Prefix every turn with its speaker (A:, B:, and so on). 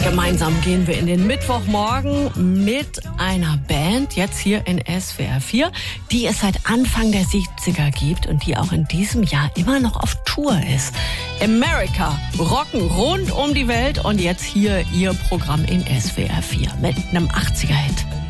A: Gemeinsam gehen wir in den Mittwochmorgen mit einer Band, jetzt hier in SWR 4, die es seit Anfang der 70er gibt und die auch in diesem Jahr immer noch auf Tour ist. America rocken rund um die Welt und jetzt hier ihr Programm in SWR 4 mit einem 80er-Hit.